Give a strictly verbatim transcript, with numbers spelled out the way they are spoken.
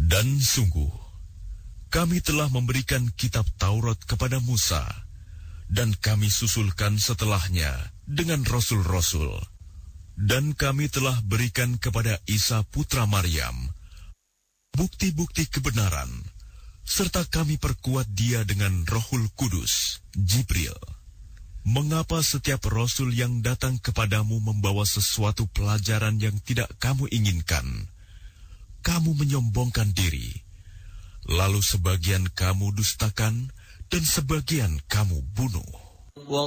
Dan sungguh, kami telah memberikan kitab Taurat kepada Musa, dan kami susulkan setelahnya dengan rasul-rasul. Dan kami telah berikan kepada Isa putra Maryam bukti-bukti kebenaran, serta kami perkuat dia dengan Rohul Kudus, Jibril. Mengapa setiap rasul yang datang kepadamu membawa sesuatu pelajaran yang tidak kamu inginkan, kamu menyombongkan diri, lalu sebagian kamu dustakan dan sebagian kamu bunuh?